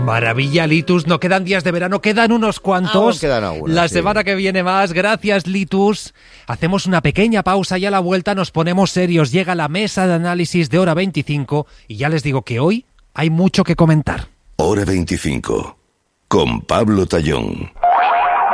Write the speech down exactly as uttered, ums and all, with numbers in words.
Maravilla, Litus. No quedan días de verano, quedan unos cuantos. Aún quedan algunos, La sí. semana que viene más. Gracias, Litus. Hacemos una pequeña pausa y a la vuelta nos ponemos serios. Llega la mesa de análisis de Hora veinticinco y ya les digo que hoy hay mucho que comentar. Hora veinticinco, con Pablo Tallón.